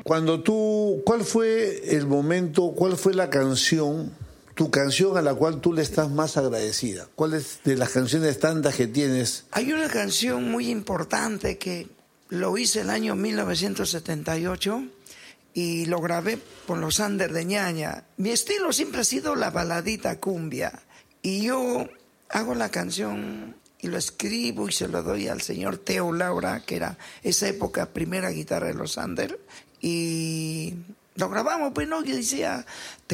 ¿Cuál fue el momento, cuál fue la canción, tu canción a la cual tú le estás más agradecida? ¿Cuál es de las canciones tantas que tienes? Hay una canción muy importante que lo hice el año 1978 y lo grabé con los Ander de Ñaña. Mi estilo siempre ha sido la baladita cumbia y yo hago la canción y lo escribo y se lo doy al señor Teo Laura, que era esa época primera guitarra de los Ander, y lo grabamos, pues no, yo decía...